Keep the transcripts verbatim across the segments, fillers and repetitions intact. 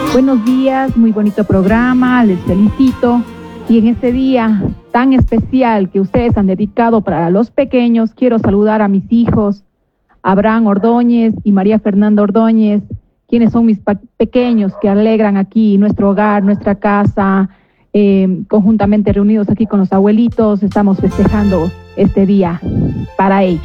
Buenos días, muy bonito programa, les felicito. Y en este día tan especial que ustedes han dedicado para los pequeños, quiero saludar a mis hijos, Abraham Ordóñez y María Fernanda Ordóñez, quienes son mis pequeños que alegran aquí nuestro hogar, nuestra casa, eh, conjuntamente reunidos aquí con los abuelitos, estamos festejando este día para ellos.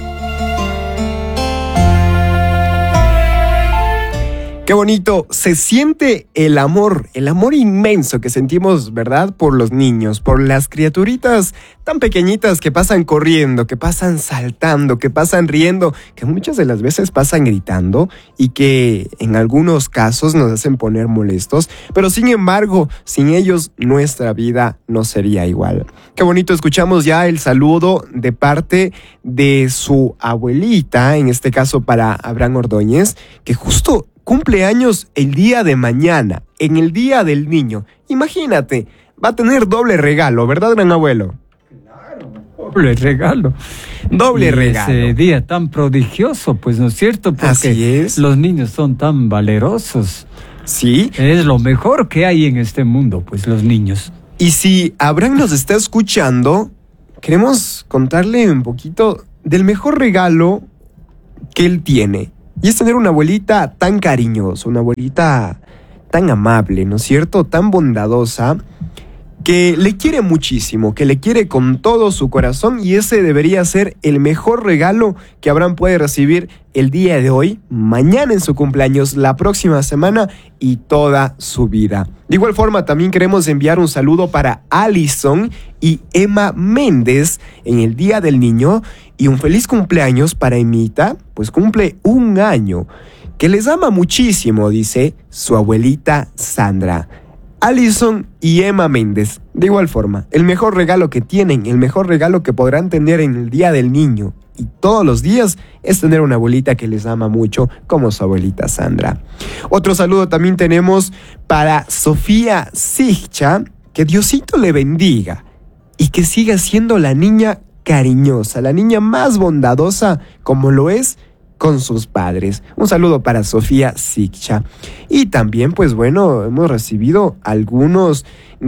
Qué bonito, se siente el amor, el amor inmenso que sentimos, ¿verdad? Por los niños, por las criaturitas tan pequeñitas que pasan corriendo, que pasan saltando, que pasan riendo, que muchas de las veces pasan gritando y que en algunos casos nos hacen poner molestos, pero sin embargo, sin ellos nuestra vida no sería igual. Qué bonito, escuchamos ya el saludo de parte de su abuelita, en este caso para Abraham Ordóñez, que justo cumple años el día de mañana, en el Día del Niño. Imagínate, va a tener doble regalo, ¿verdad, gran abuelo? Claro, doble regalo. Doble y regalo. Ese día tan prodigioso, pues, ¿no es cierto? Porque así es. Los niños son tan valerosos. Sí. Es lo mejor que hay en este mundo, pues, los niños. Y si Abraham nos está escuchando, queremos contarle un poquito del mejor regalo que él tiene. Y es tener una abuelita tan cariñosa, una abuelita tan amable, ¿no es cierto? Tan bondadosa, que le quiere muchísimo, que le quiere con todo su corazón, y ese debería ser el mejor regalo que Abraham puede recibir el día de hoy, mañana en su cumpleaños, la próxima semana y toda su vida. De igual forma, también queremos enviar un saludo para Alison y Emma Méndez en el Día del Niño, y un feliz cumpleaños para Emita, pues cumple un año, que les ama muchísimo, dice su abuelita Sandra. Alison y Emma Méndez, de igual forma, el mejor regalo que tienen, el mejor regalo que podrán tener en el Día del Niño y todos los días es tener una abuelita que les ama mucho, como su abuelita Sandra. Otro saludo también tenemos para Sofía Sigcha, que Diosito le bendiga y que siga siendo la niña cariñosa, la niña más bondadosa como lo es con sus padres. Un saludo para Sofía Sigcha. Y también, pues bueno, hemos recibido algunos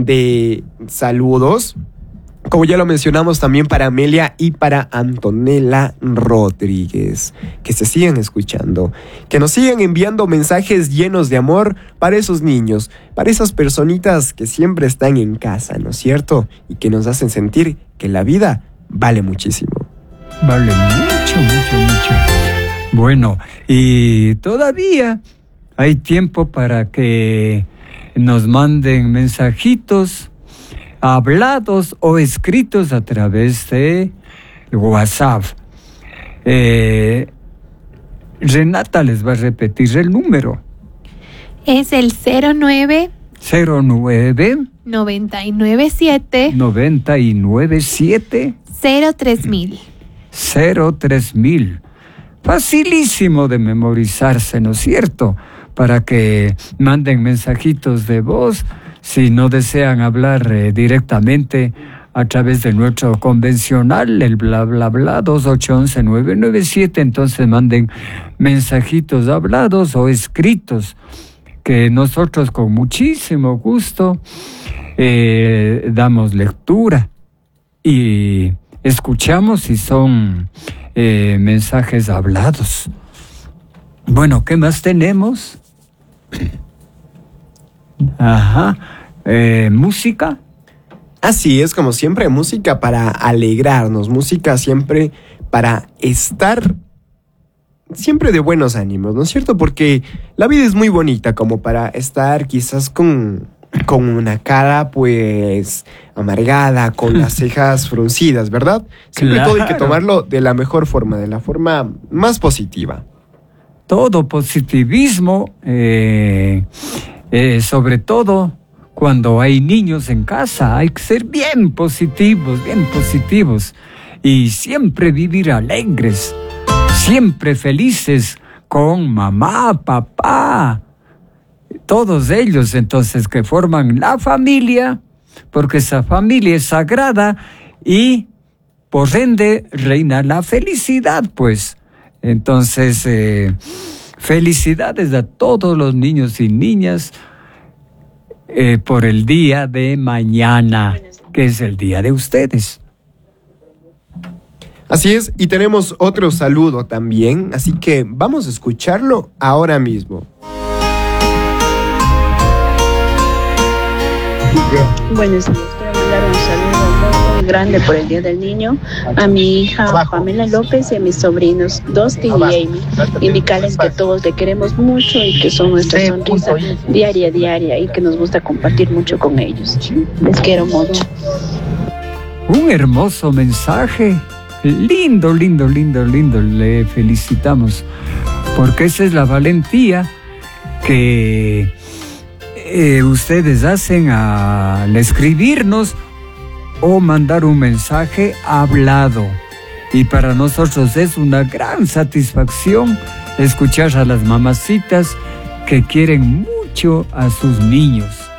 de saludos, como ya lo mencionamos, también para Amelia y para Antonella Rodríguez. Que se sigan escuchando, que nos sigan enviando mensajes llenos de amor para esos niños, para esas personitas que siempre están en casa, ¿no es cierto? Y que nos hacen sentir que la vida vale muchísimo. Vale mucho, mucho, mucho. Bueno, y todavía hay tiempo para que nos manden mensajitos hablados o escritos a través de WhatsApp. Eh, Renata les va a repetir el número. Es el cero nueve cero nueve noventa y nueve siete noventa y nueve siete cero tres mil. cero tres mil. Facilísimo de memorizarse, ¿no es cierto? Para que manden mensajitos de voz, si no desean hablar eh, directamente a través de nuestro convencional, el bla bla bla, dos ocho uno nueve nueve siete, entonces manden mensajitos hablados o escritos, que nosotros con muchísimo gusto eh, damos lectura y escuchamos si son eh, mensajes hablados. Bueno, ¿qué más tenemos? Ajá, eh, música. Así es, como siempre, música para alegrarnos, música siempre para estar siempre de buenos ánimos, ¿no es cierto? Porque la vida es muy bonita como para estar quizás con, con una cara pues amargada, con las cejas fruncidas, ¿verdad? Siempre Claro. todo hay que tomarlo de la mejor forma, de la forma más positiva. Todo positivismo, eh, eh, sobre todo cuando hay niños en casa, hay que ser bien positivos, bien positivos y siempre vivir alegres, siempre felices con mamá, papá, todos ellos entonces que forman la familia, porque esa familia es sagrada y por ende reina la felicidad, pues. Entonces, eh, Felicidades a todos los niños y niñas eh, por el día de mañana, que es el día de ustedes. Así es, y tenemos otro saludo también, así que vamos a escucharlo ahora mismo. Buenos días, quiero mandar un saludo muy grande por el Día del Niño a mi hija Pamela López y a mis sobrinos Dustin y Amy. Indicarles que todos le queremos mucho y que son nuestra sonrisa diaria, diaria y que nos gusta compartir mucho con ellos. Les quiero mucho. Un hermoso mensaje. Lindo, lindo, lindo, lindo. Le felicitamos porque esa es la valentía que eh, ustedes hacen al escribirnos o mandar un mensaje hablado. Y para nosotros es una gran satisfacción escuchar a las mamacitas que quieren mucho a sus niños.